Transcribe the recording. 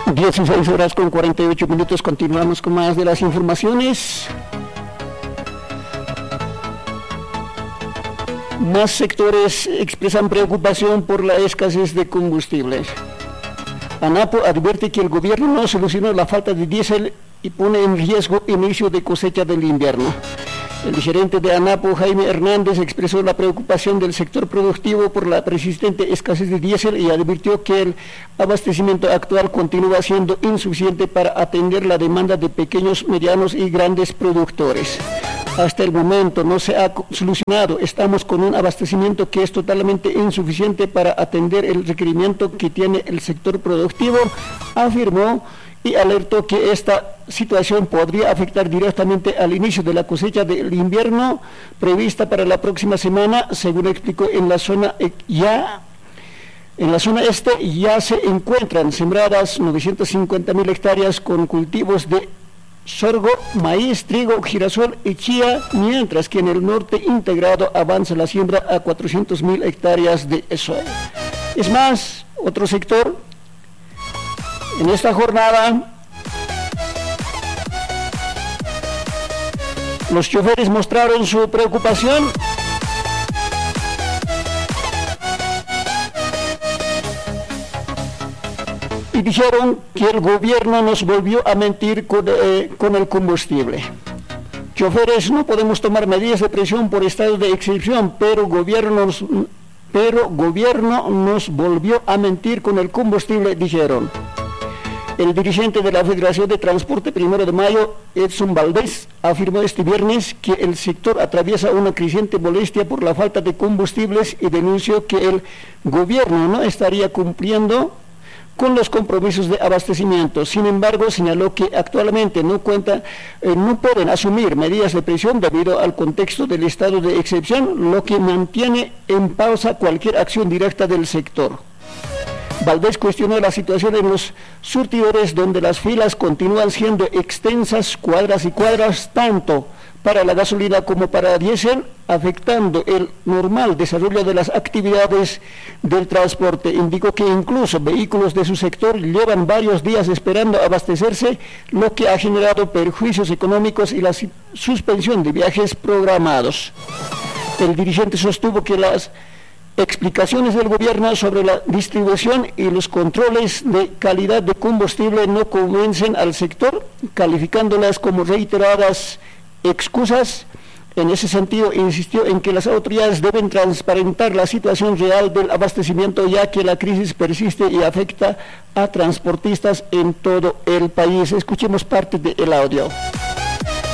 16 horas con 48 minutos, continuamos con más de las informaciones. Más sectores expresan preocupación por la escasez de combustibles. ANAPO advierte que el gobierno no solucionó la falta de diésel y pone en riesgo inicio de cosecha del invierno. El gerente de ANAPO, Jaime Hernández, expresó la preocupación del sector productivo por la persistente escasez de diésel y advirtió que el abastecimiento actual continúa siendo insuficiente para atender la demanda de pequeños, medianos y grandes productores. Hasta el momento no se ha solucionado. Estamos con un abastecimiento que es totalmente insuficiente para atender el requerimiento que tiene el sector productivo, afirmó, y alertó que esta situación podría afectar directamente al inicio de la cosecha del invierno prevista para la próxima semana. Según explicó, en la zona este ya se encuentran sembradas 950.000 hectáreas con cultivos de sorgo, maíz, trigo, girasol y chía, mientras que en el norte integrado avanza la siembra a 400.000 hectáreas de soya. Es más, otro sector. En esta jornada, los choferes mostraron su preocupación y dijeron que el gobierno nos volvió a mentir con el combustible. Choferes, no podemos tomar medidas de presión por estado de excepción, pero gobierno nos volvió a mentir con el combustible, dijeron. El dirigente de la Federación de Transporte 1 de Mayo, Edson Valdés, afirmó este viernes que el sector atraviesa una creciente molestia por la falta de combustibles y denunció que el gobierno no estaría cumpliendo con los compromisos de abastecimiento. Sin embargo, señaló que actualmente no pueden asumir medidas de presión debido al contexto del estado de excepción, lo que mantiene en pausa cualquier acción directa del sector. Valdés cuestionó la situación en los surtidores, donde las filas continúan siendo extensas, cuadras y cuadras, tanto para la gasolina como para diésel, afectando el normal desarrollo de las actividades del transporte. Indicó que incluso vehículos de su sector llevan varios días esperando abastecerse, lo que ha generado perjuicios económicos y la suspensión de viajes programados. El dirigente sostuvo que las explicaciones del gobierno sobre la distribución y los controles de calidad de combustible no convencen al sector, calificándolas como reiteradas excusas. En ese sentido, insistió en que las autoridades deben transparentar la situación real del abastecimiento, ya que la crisis persiste y afecta a transportistas en todo el país. Escuchemos parte del audio.